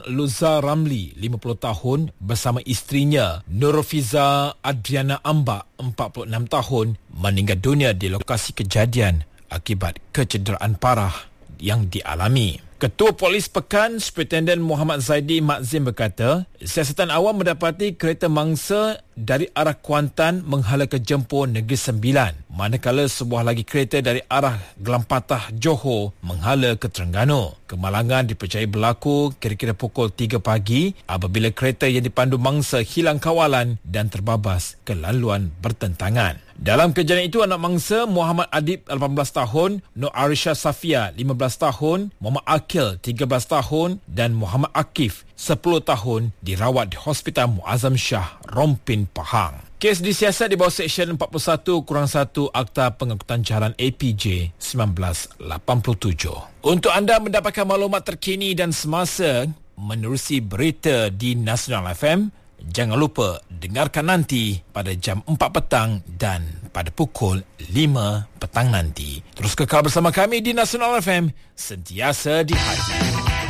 Luza Ramli, 50 tahun, bersama isterinya Nurfiza Adriana Ambak, 46 tahun, meninggal dunia di lokasi kejadian akibat kecederaan parah yang dialami. Ketua Polis Pekan, Superintendent Muhammad Zaidi Makzim berkata, siasatan awam mendapati kereta mangsa dari arah Kuantan menghala ke Jempur Negeri Sembilan, manakala sebuah lagi kereta dari arah Gelampatah Johor menghala ke Terengganu. Kemalangan dipercayai berlaku kira-kira pukul 3 pagi apabila kereta yang dipandu mangsa hilang kawalan dan terbabas ke laluan bertentangan. Dalam kejadian itu, anak mangsa Muhammad Adib 18 tahun, Nur Arisha Safia 15 tahun, Muhammad Akil 13 tahun dan Muhammad Akif 10 tahun dirawat di Hospital Muazzam Shah, Rompin, Pahang. Kes disiasat di bawah Seksyen 41-1 Akta Pengangkutan Jalan APJ 1987. Untuk anda mendapatkan maklumat terkini dan semasa menerusi berita di Nasional FM, jangan lupa dengarkan nanti pada jam 4 petang dan pada pukul 5 petang nanti. Terus kekal bersama kami di Nasional FM, sentiasa di hati.